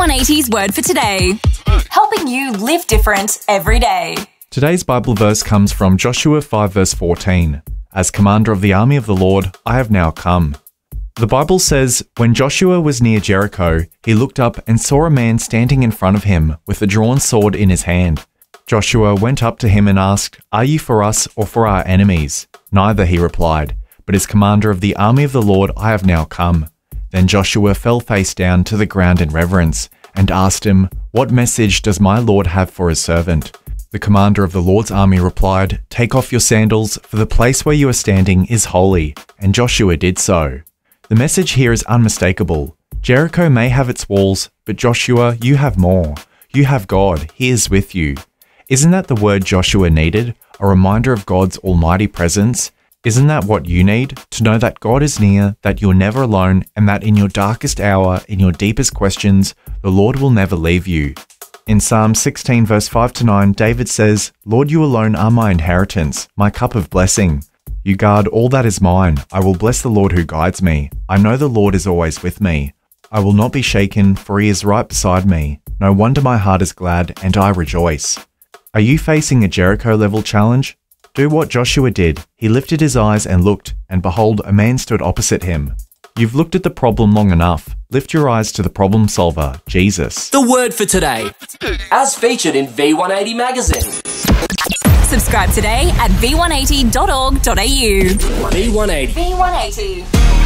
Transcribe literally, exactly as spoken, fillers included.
one eighty's Word for Today, helping you live different every day. Today's Bible verse comes from Joshua five verse fourteen. As commander of the army of the Lord, I have now come. The Bible says, when Joshua was near Jericho, he looked up and saw a man standing in front of him with a drawn sword in his hand. Joshua went up to him and asked, Are you for us or for our enemies? Neither, he replied, but as commander of the army of the Lord, I have now come. Then Joshua fell face down to the ground in reverence and asked him, What message does my Lord have for his servant? The commander of the Lord's army replied, Take off your sandals, for the place where you are standing is holy. And Joshua did so. The message here is unmistakable. Jericho may have its walls, but Joshua, you have more. You have God. He is with you. Isn't that the word Joshua needed? A reminder of God's almighty presence? Isn't that what you need? To know that God is near, that you're never alone, and that in your darkest hour, in your deepest questions, the Lord will never leave you. In Psalm sixteen verse five to nine, David says, Lord, you alone are my inheritance, my cup of blessing. You guard all that is mine. I will bless the Lord who guides me. I know the Lord is always with me. I will not be shaken, for he is right beside me. No wonder my heart is glad, and I rejoice. Are you facing a Jericho-level challenge? Do what Joshua did. He lifted his eyes and looked, and behold, a man stood opposite him. You've looked at the problem long enough. Lift your eyes to the problem solver, Jesus. The Word for Today, as featured in V one eighty magazine. Subscribe today at v one eighty dot org dot a u. V one eighty. V one eighty.